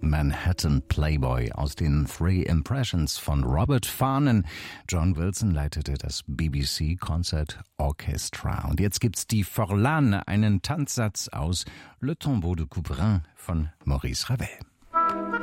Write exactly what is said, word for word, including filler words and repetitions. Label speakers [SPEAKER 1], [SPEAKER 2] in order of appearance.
[SPEAKER 1] Manhattan Playboy aus den Three Impressions von Robert Farnon. John Wilson leitete das B B C Concert Orchestra. Und jetzt gibt's die Forlane, einen Tanzsatz aus Le Tombeau de Couperin von Maurice Ravel.